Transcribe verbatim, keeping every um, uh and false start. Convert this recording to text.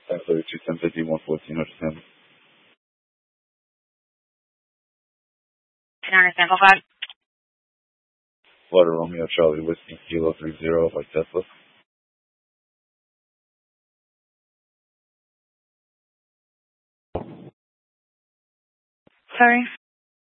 ten thirty-two, ten fifty, one fourteen, understand. Can understand, call five. Florida Romeo Charlie Whiskey Kilo three zero, like Tesla. Sorry.